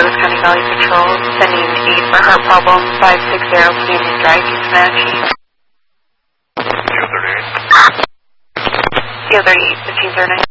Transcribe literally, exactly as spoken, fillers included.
Lewis County Valley Patrol, sending eight for heart problem, five six zero, Canyon Drive, Comanche. Zero thirty-eight. Zero thirty-eight, fifteen zero nine.